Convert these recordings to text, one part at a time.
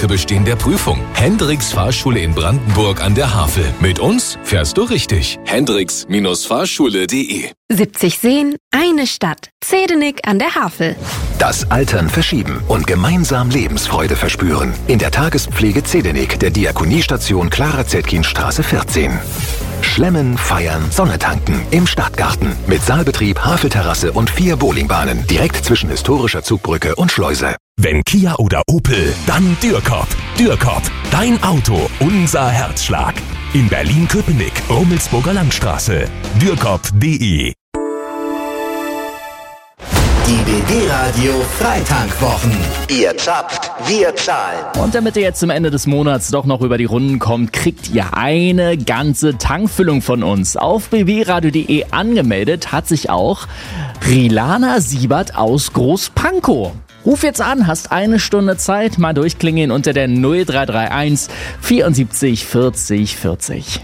Bestehen der Prüfung. Hendricks Fahrschule in Brandenburg an der Havel. Mit uns fährst du richtig. Hendricks-Fahrschule.de 70 Seen, eine Stadt. Zedenik an der Havel. Das Altern verschieben und gemeinsam Lebensfreude verspüren. In der Tagespflege Zedenik der Diakoniestation Clara-Zetkin-Straße 14. Schlemmen, feiern, Sonne tanken im Stadtgarten. Mit Saalbetrieb, Havelterrasse und 4 Bowlingbahnen. Direkt zwischen historischer Zugbrücke und Schleuse. Wenn Kia oder Opel, dann Dürkop. Dürkop, dein Auto, unser Herzschlag. In Berlin-Köpenick, Rummelsburger Landstraße. Dürkop.de. Die BB Radio Freitankwochen. Ihr zapft, wir zahlen. Und damit ihr jetzt zum Ende des Monats doch noch über die Runden kommt, kriegt ihr eine ganze Tankfüllung von uns. Auf bbradio.de angemeldet hat sich auch Rilana Siebert aus Großpankow. Ruf jetzt an, hast eine Stunde Zeit, mal durchklingeln unter der 0331 74 40 40.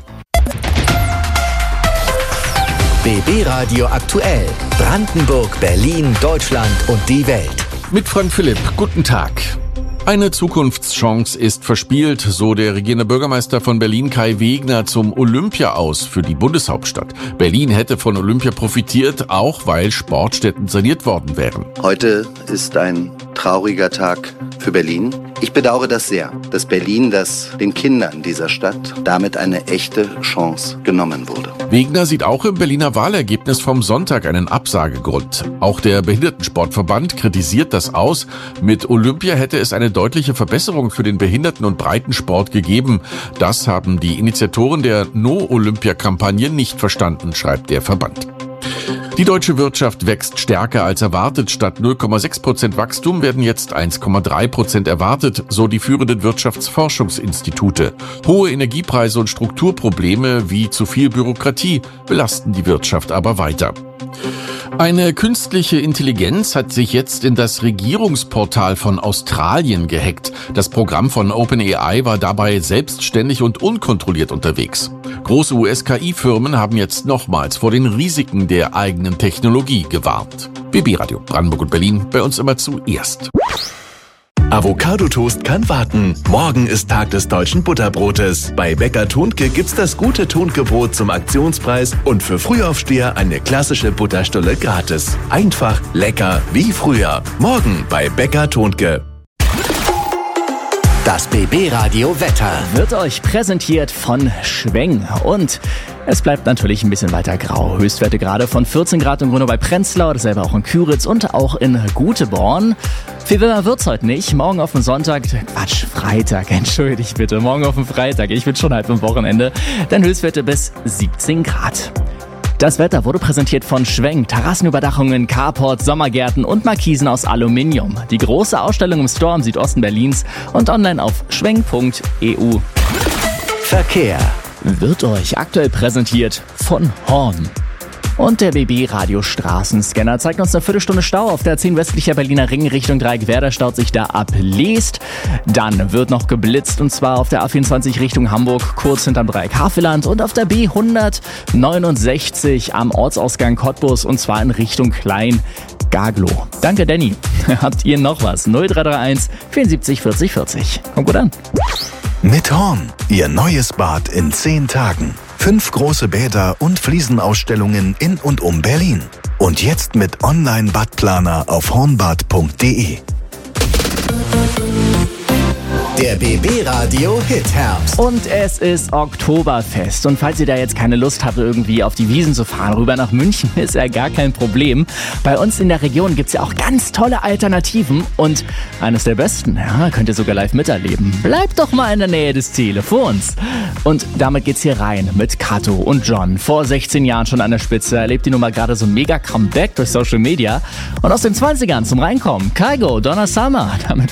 BB Radio aktuell. Brandenburg, Berlin, Deutschland und die Welt. Mit Frank Philipp, guten Tag. Eine Zukunftschance ist verspielt, so der regierende Bürgermeister von Berlin Kai Wegner zum Olympia aus für die Bundeshauptstadt. Berlin hätte von Olympia profitiert, auch weil Sportstätten saniert worden wären. Heute ist ein trauriger Tag für Berlin. Ich bedauere das sehr, dass Berlin, dass den Kindern dieser Stadt damit eine echte Chance genommen wurde. Wegner sieht auch im Berliner Wahlergebnis vom Sonntag einen Absagegrund. Auch der Behindertensportverband kritisiert das aus. Mit Olympia hätte es eine deutliche Verbesserung für den Behinderten- und Breitensport gegeben. Das haben die Initiatoren der No-Olympia-Kampagne nicht verstanden, schreibt der Verband. Die deutsche Wirtschaft wächst stärker als erwartet. Statt 0,6% Wachstum werden jetzt 1,3% erwartet, so die führenden Wirtschaftsforschungsinstitute. Hohe Energiepreise und Strukturprobleme wie zu viel Bürokratie belasten die Wirtschaft aber weiter. Eine künstliche Intelligenz hat sich jetzt in das Regierungsportal von Australien gehackt. Das Programm von OpenAI war dabei selbstständig und unkontrolliert unterwegs. Große US-KI-Firmen haben jetzt nochmals vor den Risiken der eigenen Technologie gewarnt. BB Radio Brandenburg und Berlin, bei uns immer zuerst. Avocado-Toast kann warten. Morgen ist Tag des deutschen Butterbrotes. Bei Bäcker Thunke gibt's das gute Thunke-Brot zum Aktionspreis und für Frühaufsteher eine klassische Butterstulle gratis. Einfach, lecker, wie früher. Morgen bei Bäcker Thunke. Das BB Radio Wetter wird euch präsentiert von Schweng. Und es bleibt natürlich ein bisschen weiter grau. Höchstwerte gerade von 14 Grad in Grünau-bei-Prenzlau, dasselbe auch in Küritz und auch in Guteborn. Viel wärmer wird's heute nicht. Morgen auf den Freitag, entschuldigt bitte. Morgen auf den Freitag, ich bin schon halb im Wochenende. Dann Höchstwerte bis 17 Grad. Das Wetter wurde präsentiert von Schweng, Terrassenüberdachungen, Carport, Sommergärten und Markisen aus Aluminium. Die große Ausstellung im Store im Südosten Berlins und online auf schweng.eu. Verkehr wird euch aktuell präsentiert von Horn. Und der BB-Radio-Straßenscanner zeigt uns eine Viertelstunde Stau auf der 10 westlicher Berliner Ring Richtung Dreieckwerder, staut sich da ab Leest. Dann wird noch geblitzt und zwar auf der A24 Richtung Hamburg, kurz hinterm Dreieck Havelland und auf der B169 am Ortsausgang Cottbus und zwar in Richtung Klein-Gaglow. Danke, Danny. Habt ihr noch was? 0331 74 40 40. Kommt gut an. Mit Horn, Ihr neues Bad in 10 Tagen. 5 große Bäder und Fliesenausstellungen in und um Berlin. Und jetzt mit Online-Badplaner auf hornbad.de. Der BB Radio Hit Herbst. Und es ist Oktoberfest. Und falls ihr da jetzt keine Lust habt, irgendwie auf die Wiesn zu fahren, rüber nach München, ist ja gar kein Problem. Bei uns in der Region gibt's ja auch ganz tolle Alternativen. Und eines der besten, ja, könnt ihr sogar live miterleben. Bleibt doch mal in der Nähe des Telefons. Und damit geht's hier rein mit Kato und John. Vor 16 Jahren schon an der Spitze, erlebt die Nummer gerade so ein mega Comeback durch Social Media. Und aus den 20ern zum Reinkommen, Kygo, Donna Summer, damit